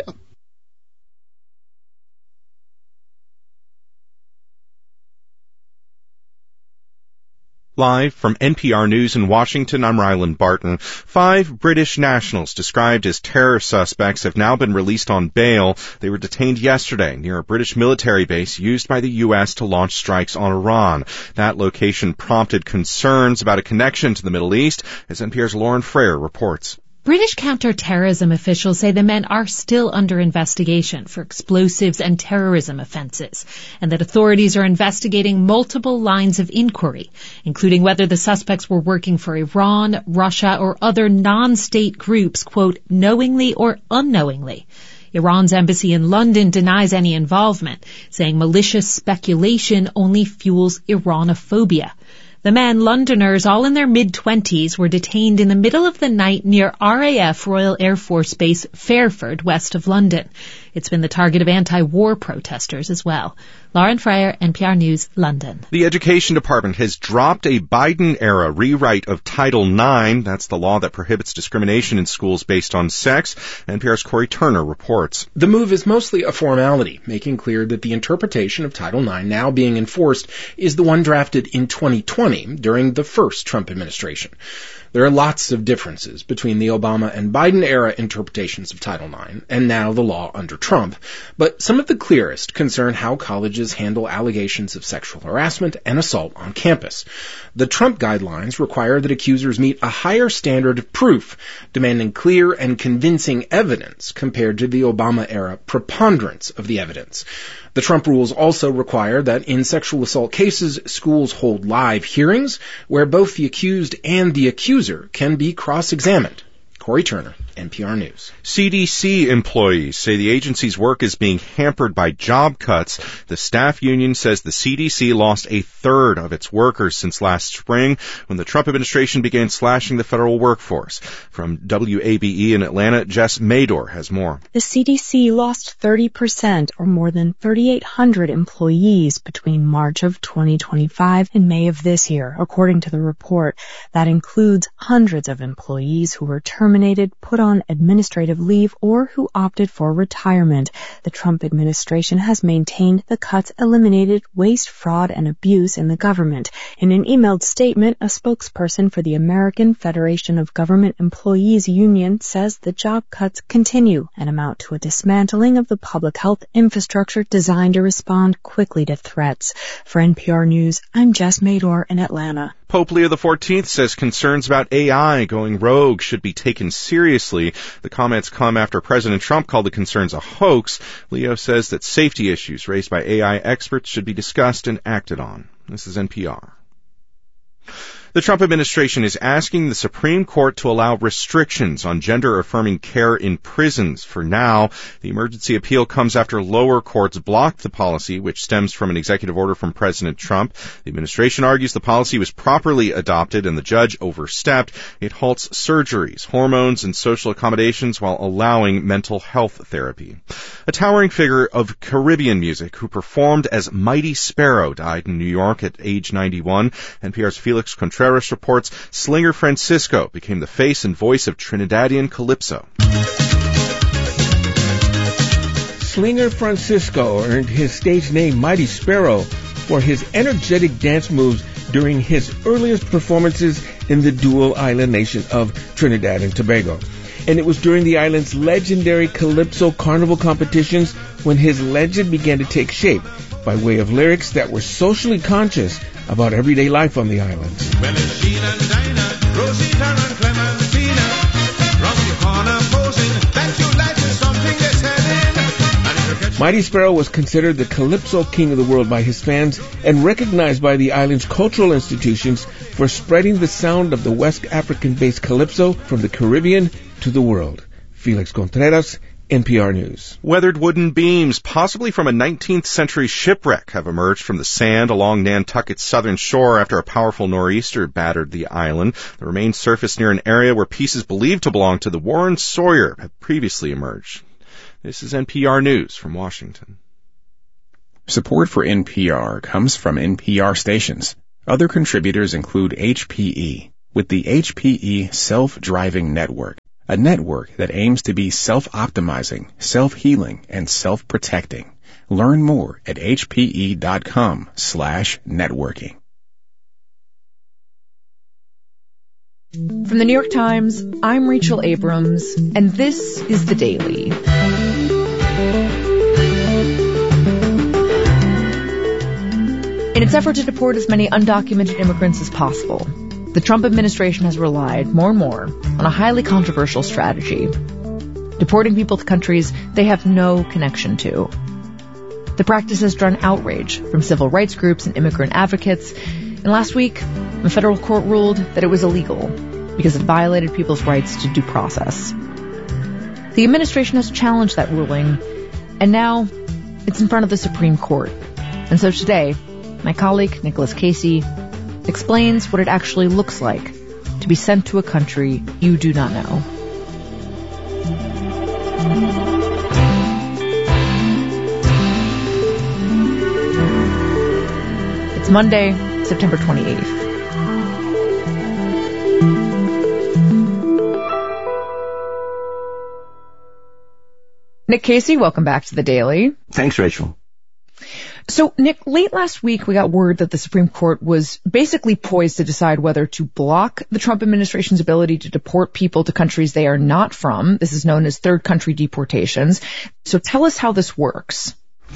Speaker 23: Live from N P R News in Washington, I'm Ryland Barton. Five British nationals described as terror suspects have now been released on bail. They were detained yesterday near a British military base used by the U S to launch strikes on Iran. That location prompted concerns about a connection to the Middle East, as N P R's Lauren Frayer reports.
Speaker 6: British counterterrorism officials say the men are still under investigation for explosives and terrorism offenses, and that authorities are investigating multiple lines of inquiry, including whether the suspects were working for Iran, Russia, or other non-state groups, quote, knowingly or unknowingly. Iran's embassy in London denies any involvement, saying malicious speculation only fuels Iranophobia. The men, Londoners, all in their mid-twenties, were detained in the middle of the night near R A F Royal Air Force Base Fairford, west of London. It's been the target of anti-war protesters as well.
Speaker 1: Lauren Fryer, N P R News, London.
Speaker 23: The Education Department has dropped a Biden-era rewrite of Title nine. That's the law that prohibits discrimination in schools based on sex. N P R's Corey Turner reports.
Speaker 2: The move is mostly a formality, making clear that the interpretation of Title nine now being enforced is the one drafted in twenty twenty during the first Trump administration. There are lots of differences between the Obama and Biden-era interpretations of Title nine and now the law under Trump, but some of the clearest concern how colleges handle allegations of sexual harassment and assault on campus. The Trump guidelines require that accusers meet a higher standard of proof, demanding clear and convincing evidence compared to the Obama-era preponderance of the evidence. The Trump rules also require that in sexual assault cases, schools hold live hearings where both the accused and the accuser can be cross-examined. Corey Turner, N P R News.
Speaker 23: C D C employees say the agency's work is being hampered by job cuts. The staff union says the C D C lost a third of its workers since last spring when the Trump administration began slashing the federal workforce. From W A B E in Atlanta, Jess Mador has more.
Speaker 3: The C D C lost thirty percent or more than thirty-eight hundred employees between March of twenty twenty-five and May of this year, according to the report. That includes hundreds of employees who were terminated, put on administrative leave, or who opted for retirement. The Trump administration has maintained the cuts eliminated waste, fraud, and abuse in the government. In an emailed statement, a spokesperson for the American Federation of Government Employees Union says the job cuts continue and amount to a dismantling of the public health infrastructure designed to respond quickly to threats. For N P R News, I'm Jess Mador in Atlanta.
Speaker 23: Pope Leo the fourteenth says concerns about A I going rogue should be taken seriously. The comments come after President Trump called the concerns a hoax. Leo says that safety issues raised by A I experts should be discussed and acted on. This is N P R. The Trump administration is asking the Supreme Court to allow restrictions on gender-affirming care in prisons. For now, the emergency appeal comes after lower courts blocked the policy, which stems from an executive order from President Trump. The administration argues the policy was properly adopted and the judge overstepped. It halts surgeries, hormones, and social accommodations while allowing mental health therapy. A towering figure of Caribbean music who performed as Mighty Sparrow died in New York at age ninety-one. N P R's Felix Contreras reports Slinger Francisco became the face and voice of Trinidadian calypso.
Speaker 24: Slinger Francisco earned his stage name Mighty Sparrow for his energetic dance moves during his earliest performances in the dual island nation of Trinidad and Tobago. And it was during the island's legendary Calypso Carnival competitions when his legend began to take shape by way of lyrics that were socially conscious about everyday life on the islands.
Speaker 25: Well, it's Jean and Dinah, Rosita and Clementina, round the corner posing, that your life is something they're selling.
Speaker 24: Mighty Sparrow was considered the Calypso King of the World by his fans and recognized by the island's cultural institutions for spreading the sound of the West African-based Calypso from the Caribbean to the world. Felix Contreras, N P R News.
Speaker 23: Weathered wooden beams, possibly from a nineteenth century shipwreck, have emerged from the sand along Nantucket's southern shore after a powerful nor'easter battered the island. The remains surfaced near an area where pieces believed to belong to the Warren Sawyer have previously emerged. This is N P R News from Washington.
Speaker 26: Support for N P R comes from N P R stations. Other contributors include H P E, with the H P E Self-Driving Network, a network that aims to be self-optimizing, self-healing, and self-protecting. Learn more at hpe.com slash networking.
Speaker 22: From the New York Times, I'm Rachel Abrams, and this is The Daily. In its effort to deport as many undocumented immigrants as possible, the Trump administration has relied more and more on a highly controversial strategy: deporting people to countries they have no connection to. The practice has drawn outrage from civil rights groups and immigrant advocates, and last week, a federal court ruled that it was illegal because it violated people's rights to due process. The administration has challenged that ruling, and now it's in front of the Supreme Court. And so today, my colleague Nicholas Casey explains what it actually looks like to be sent to a country you do not know. It's Monday, September twenty-eighth. Nick Casey, welcome back to the Daily.
Speaker 21: Thanks, Rachel.
Speaker 22: So, Nick, late last week we got word that the Supreme Court was basically poised to decide whether to block the Trump administration's ability to deport people to countries they are not from. This is known as third country deportations. So tell us how this works.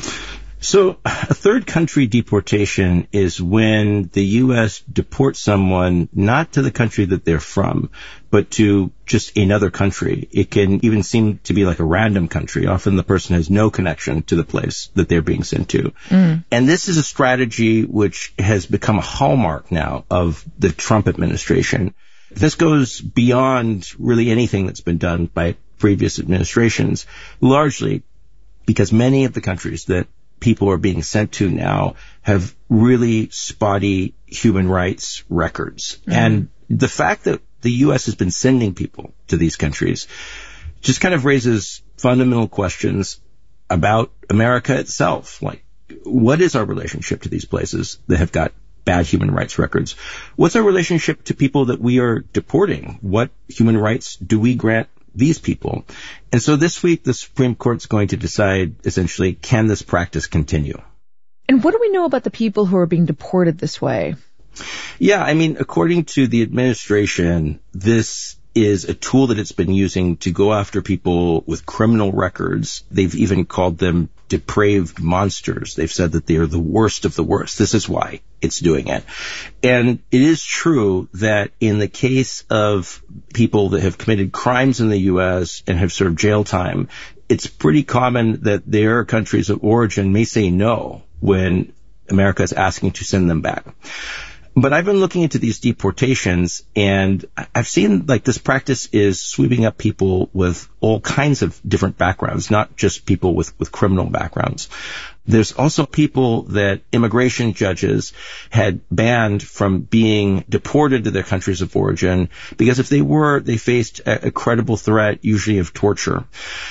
Speaker 21: So a third country deportation is when the U S deports someone not to the country that they're from, but to just another country. It can even seem to be like a random country. Often the person has no connection to the place that they're being sent to. Mm. And this is a strategy which has become a hallmark now of the Trump administration. This goes beyond really anything that's been done by previous administrations, largely because many of the countries that people are being sent to now have really spotty human rights records. Mm-hmm. And the fact that the U S has been sending people to these countries just kind of raises fundamental questions about America itself. Like, what is our relationship to these places that have got bad human rights records? What's our relationship to people that we are deporting? What human rights do we grant these people? And so this week, the Supreme Court's going to decide, essentially, can this practice continue?
Speaker 22: And what do we know about the people who are being deported this way?
Speaker 21: Yeah, I mean, according to the administration, this is a tool that it's been using to go after people with criminal records. They've even called them depraved monsters. They've said that they are the worst of the worst. This is why it's doing it. And it is true that in the case of people that have committed crimes in the U S and have served jail time, it's pretty common that their countries of origin may say no when America is asking to send them back. But I've been looking into these deportations, and I've seen like this practice is sweeping up people with all kinds of different backgrounds, not just people with, with criminal backgrounds. There's also people that immigration judges had banned from being deported to their countries of origin because if they were, they faced a, a credible threat, usually of torture.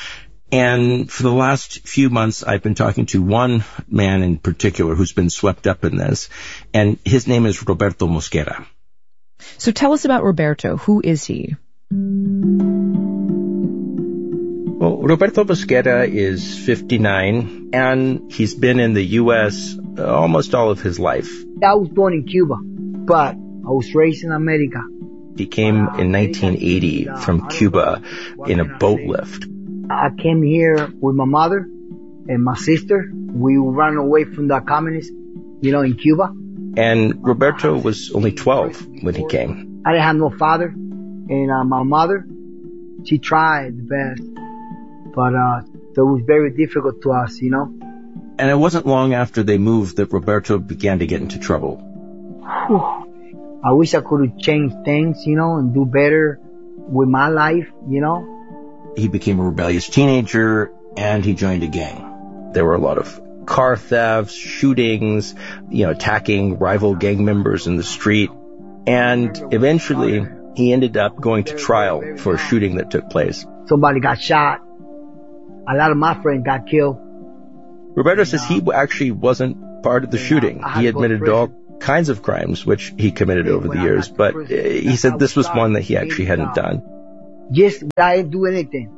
Speaker 21: And for the last few months, I've been talking to one man in particular who's been swept up in this, and his name is Roberto Mosquera.
Speaker 22: So tell us about Roberto. Who is he?
Speaker 21: Well, Roberto Mosquera is fifty-nine, and he's been in the U S almost all of his life.
Speaker 7: I was born in Cuba, but I was raised in America.
Speaker 21: He came in nineteen eighty from Cuba in a boat lift.
Speaker 7: I came here with my mother and my sister. We ran away from the communists, you know, in Cuba.
Speaker 21: And Roberto was only twelve when he came.
Speaker 7: I didn't have no father. And uh, my mother, she tried the best. But uh, it was very difficult to us, you know.
Speaker 21: And it wasn't long after they moved that Roberto began to get into trouble.
Speaker 7: Whew. I wish I could have changed things, you know, and do better with my life, you know.
Speaker 21: He became a rebellious teenager, and he joined a gang. There were a lot of car thefts, shootings, you know, attacking rival gang members in the street. And eventually, he ended up going to trial for a shooting that took place.
Speaker 7: Somebody got shot. A lot of my friends got killed.
Speaker 21: Roberto says he actually wasn't part of the shooting. He admitted to all kinds of crimes, which he committed over the years, but he said this was one that he actually hadn't done.
Speaker 7: Yes, I didn't do anything.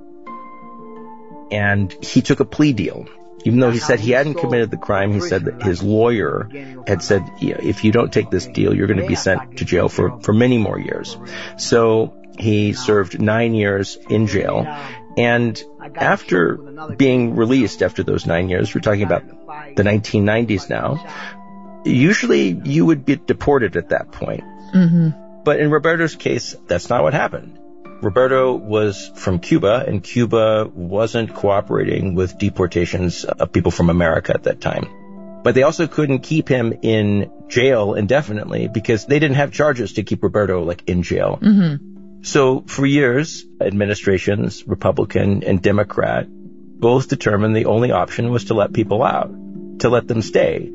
Speaker 21: And he took a plea deal. Even though he said he hadn't committed the crime, he said that his lawyer had said, yeah, if you don't take this deal, you're going to be sent to jail for, for many more years. So he served nine years in jail. And after being released after those nine years, we're talking about the nineteen nineties now, usually you would be deported at that point. Mm-hmm. But in Roberto's case, that's not what happened. Roberto was from Cuba, and Cuba wasn't cooperating with deportations of people from America at that time. But they also couldn't keep him in jail indefinitely because they didn't have charges to keep Roberto like in jail. Mm-hmm. So for years, administrations, Republican and Democrat, both determined the only option was to let people out, to let them stay.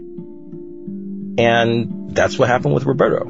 Speaker 21: And that's what happened with Roberto.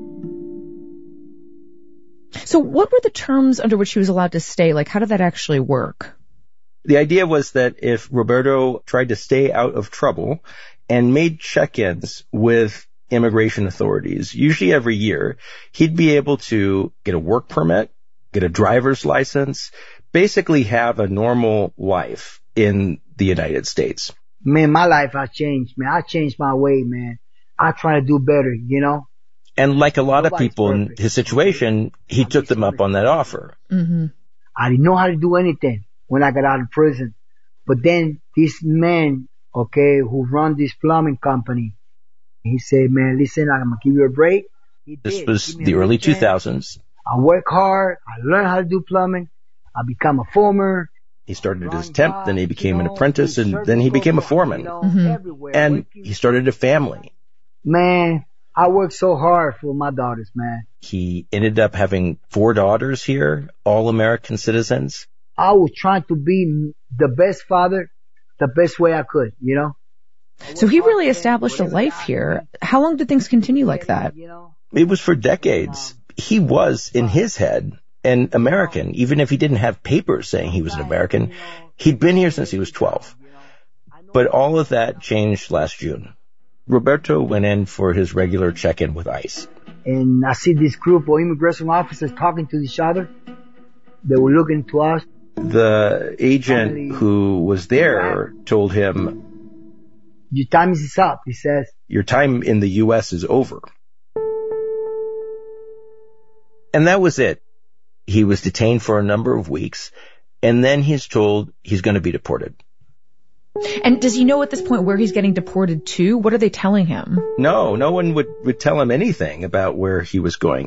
Speaker 22: So what were the terms under which he was allowed to stay? Like, how did that actually work?
Speaker 21: The idea was that if Roberto tried to stay out of trouble and made check-ins with immigration authorities, usually every year, he'd be able to get a work permit, get a driver's license, basically have a normal life in the United States.
Speaker 7: Man, my life has changed, man. I changed my way, man. I try to do better, you know?
Speaker 21: And like a lot of people in his situation, he took them up on that offer.
Speaker 7: Mm-hmm. I didn't know how to do anything when I got out of prison. But then this man, okay, who run this plumbing company, he said, man, listen, I'm going to give you a break. He
Speaker 21: this
Speaker 7: did.
Speaker 21: was the early two thousands.
Speaker 7: I work hard. I learn how to do plumbing. I become a foreman.
Speaker 21: He started as temp, then he became an apprentice, and then he became a foreman.
Speaker 7: Mm-hmm.
Speaker 21: And he started a family.
Speaker 7: Man, I worked so hard for my daughters, man.
Speaker 21: He ended up having four daughters here, all American citizens.
Speaker 7: I was trying to be the best father, the best way I could, you know?
Speaker 22: So he really established a life here. How long did things continue like that?
Speaker 21: It was for decades. He was, in his head, an American, even if he didn't have papers saying he was an American. He'd been here since he was twelve. But all of that changed last June. Roberto went in for his regular check-in with ICE.
Speaker 7: And I see this group of immigration officers talking to each other. They were looking to us.
Speaker 21: The agent who was there told him,
Speaker 7: your time is up, he says.
Speaker 21: Your time in the U S is over. And that was it. He was detained for a number of weeks, and then he's told he's going to be deported.
Speaker 22: And does he know at this point where he's getting deported to? What are they telling him?
Speaker 21: No, no one would, would tell him anything about where he was going.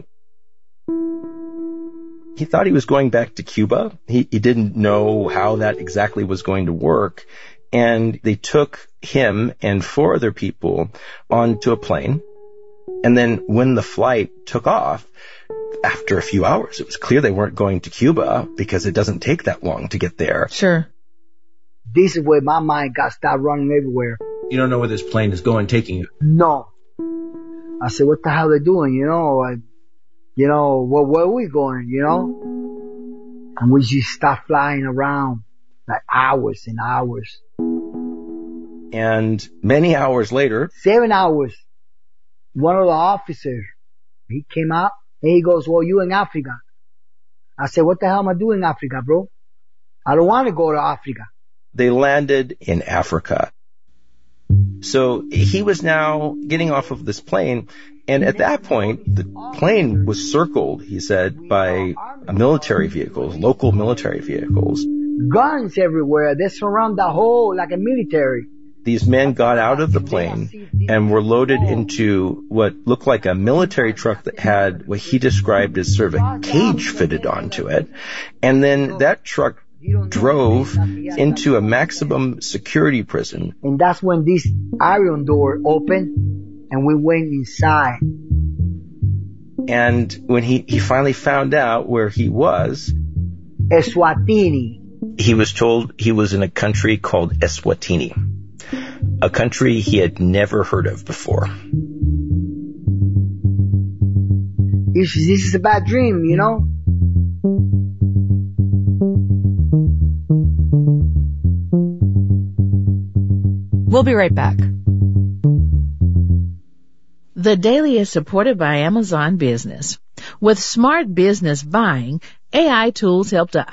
Speaker 21: He thought he was going back to Cuba. He, he didn't know how that exactly was going to work. And they took him and four other people onto a plane. And then when the flight took off, after a few hours, it was clear they weren't going to Cuba because it doesn't take that long to get there.
Speaker 22: Sure.
Speaker 7: This is where my mind got started running everywhere.
Speaker 21: You don't know where this plane is going, taking you?
Speaker 7: No. I said, what the hell are they doing, you know? I, you know, where, where are we going, you know? And we just start flying around like hours and hours.
Speaker 21: And many hours later...
Speaker 7: Seven hours. One of the officers, he came out and he goes, well, you in Africa. I said, what the hell am I doing in Africa, bro? I don't want to go to Africa.
Speaker 21: They landed in Africa. So he was now getting off of this plane, and at that point, the plane was circled, he said, by military vehicles, local military vehicles.
Speaker 7: Guns everywhere. They surround the whole, like a military.
Speaker 21: These men got out of the plane and were loaded into what looked like a military truck that had what he described as sort of a cage fitted onto it. And then that truck drove into a maximum security prison.
Speaker 7: And that's when this iron door opened and we went inside.
Speaker 21: And when he, he finally found out where he was,
Speaker 7: Eswatini.
Speaker 21: He was told he was in a country called Eswatini, a country he had never heard of before.
Speaker 7: This is a bad dream, you know?
Speaker 22: We'll be right back.
Speaker 10: The Daily is supported by Amazon Business. With smart business buying, A I tools help to